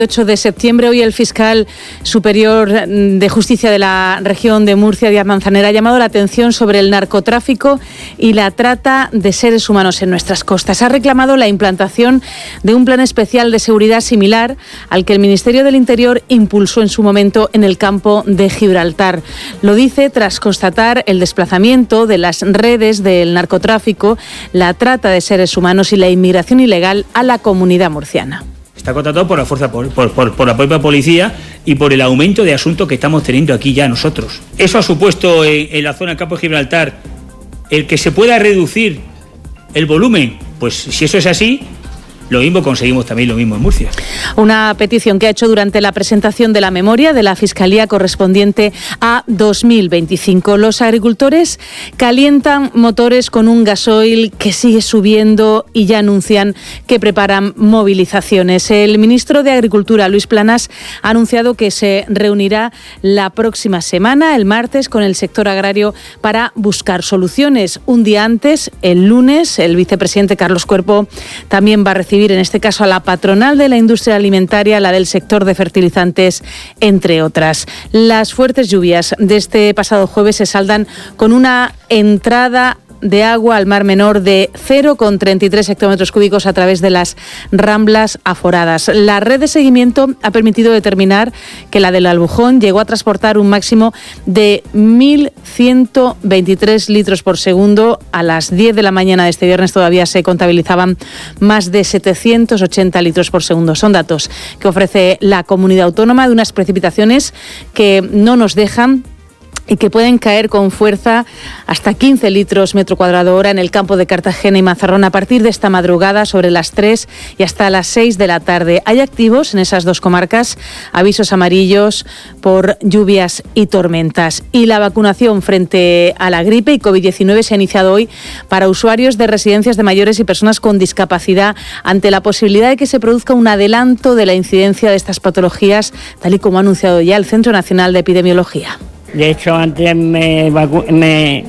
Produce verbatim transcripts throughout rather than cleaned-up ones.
ocho de septiembre, hoy el fiscal superior de justicia de la región de Murcia, Díaz Manzanera, ha llamado la atención sobre el narcotráfico y la trata de seres humanos en nuestras costas. Ha reclamado la implantación de un plan especial de seguridad similar al que el Ministerio del Interior impulsó en su momento en el campo de Gibraltar. Lo dice tras constatar el desplazamiento de las redes del narcotráfico, la trata de seres humanos y la inmigración ilegal a la comunidad murciana. Está contratado por la fuerza, por, por, por, por la propia policía y por el aumento de asuntos que estamos teniendo aquí ya nosotros. Eso ha supuesto en, en la zona del campo de Gibraltar el que se pueda reducir el volumen. Pues si eso es así, lo mismo conseguimos también lo mismo en Murcia. Una petición que ha hecho durante la presentación de la memoria de la Fiscalía correspondiente a dos mil veinticinco. Los agricultores calientan motores con un gasoil que sigue subiendo y ya anuncian que preparan movilizaciones. El ministro de Agricultura, Luis Planas, ha anunciado que se reunirá la próxima semana, el martes, con el sector agrario para buscar soluciones. Un día antes, el lunes, el vicepresidente Carlos Cuerpo también va a recibir en este caso a la patronal de la industria alimentaria, la del sector de fertilizantes, entre otras. Las fuertes lluvias de este pasado jueves se saldan con una entrada de agua al Mar Menor de cero coma treinta y tres hectómetros cúbicos a través de las ramblas aforadas. La red de seguimiento ha permitido determinar que la del Albujón llegó a transportar un máximo de mil ciento veintitrés litros por segundo. A las diez de la mañana de este viernes todavía se contabilizaban más de setecientos ochenta litros por segundo. Son datos que ofrece la comunidad autónoma de unas precipitaciones que no nos dejan y que pueden caer con fuerza hasta quince litros metro cuadrado hora en el campo de Cartagena y Mazarrón a partir de esta madrugada sobre las tres y hasta las seis de la tarde. Hay activos en esas dos comarcas avisos amarillos por lluvias y tormentas. Y la vacunación frente a la gripe y covid diecinueve se ha iniciado hoy para usuarios de residencias de mayores y personas con discapacidad ante la posibilidad de que se produzca un adelanto de la incidencia de estas patologías, tal y como ha anunciado ya el Centro Nacional de Epidemiología. De hecho, antes me, vacu- me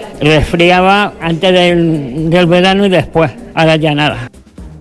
resfriaba antes del, del verano y después, ahora ya nada.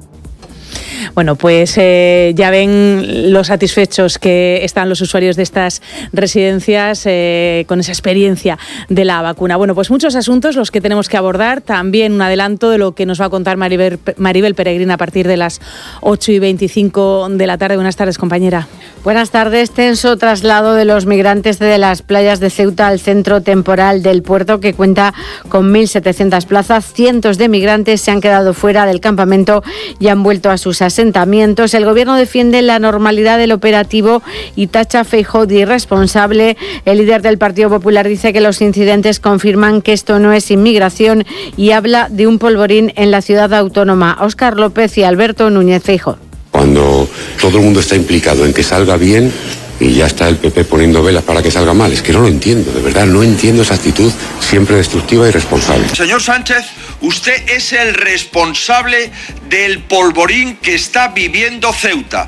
Bueno, pues eh, ya ven lo satisfechos que están los usuarios de estas residencias eh, con esa experiencia de la vacuna. Bueno, pues muchos asuntos los que tenemos que abordar. También un adelanto de lo que nos va a contar Maribel, Maribel Peregrina a partir de las ocho y veinticinco de la tarde. Buenas tardes, compañera. Buenas tardes. Tenso traslado de los migrantes de las playas de Ceuta al centro temporal del puerto, que cuenta con mil setecientas plazas. Cientos de migrantes se han quedado fuera del campamento y han vuelto a sus asentamientos. El Gobierno defiende la normalidad del operativo y tacha a Feijóo de irresponsable. El líder del Partido Popular dice que los incidentes confirman que esto no es inmigración y habla de un polvorín en la ciudad autónoma. Óscar López y Alberto Núñez Feijóo. Cuando todo el mundo está implicado en que salga bien y ya está el P P poniendo velas para que salga mal, es que no lo entiendo, de verdad, no entiendo esa actitud siempre destructiva y irresponsable. Señor Sánchez, usted es el responsable del polvorín que está viviendo Ceuta.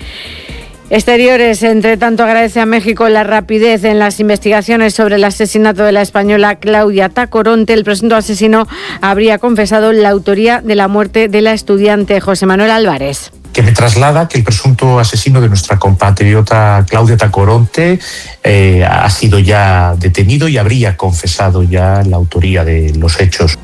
Exteriores, entre tanto, agradece a México la rapidez en las investigaciones sobre el asesinato de la española Claudia Tacoronte. El presunto asesino habría confesado la autoría de la muerte de la estudiante José Manuel Álvarez. Que me traslada que el presunto asesino de nuestra compatriota Claudia Tacoronte eh, ha sido ya detenido y habría confesado ya la autoría de los hechos.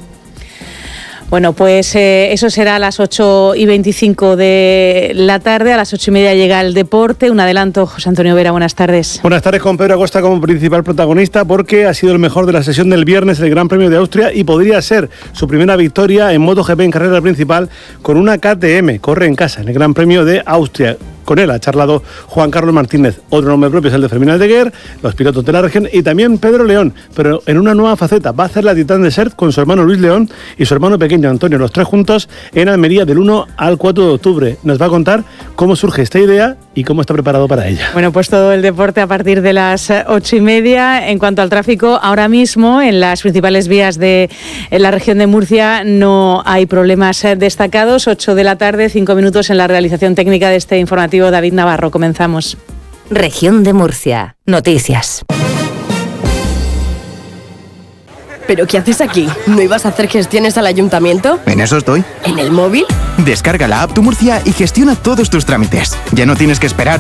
Bueno, pues eh, eso será a las ocho y veinticinco de la tarde. A las ocho y media llega el deporte. Un adelanto, José Antonio Vera, buenas tardes. Buenas tardes, con Pedro Acosta como principal protagonista, porque ha sido el mejor de la sesión del viernes el Gran Premio de Austria y podría ser su primera victoria en MotoGP en carrera principal con una K T M. Corre en casa en el Gran Premio de Austria. Con él ha charlado Juan Carlos Martínez. Otro nombre propio es el de Fermín Aldeguer, los pilotos de la región, y también Pedro León, pero en una nueva faceta. Va a hacer la Titán Desert con su hermano Luis León y su hermano pequeño Antonio, los tres juntos en Almería del uno al cuatro de octubre. Nos va a contar cómo surge esta idea y cómo está preparado para ella. Bueno, pues todo el deporte a partir de las ocho y media. En cuanto al tráfico, ahora mismo en las principales vías de en la región de Murcia no hay problemas destacados. ocho de la tarde, cinco minutos en la realización técnica de este informativo. David Navarro, comenzamos. Región de Murcia. Noticias. ¿Pero qué haces aquí? ¿No ibas a hacer gestiones al ayuntamiento? En eso estoy. ¿En el móvil? Descarga la app Tu Murcia y gestiona todos tus trámites. Ya no tienes que esperar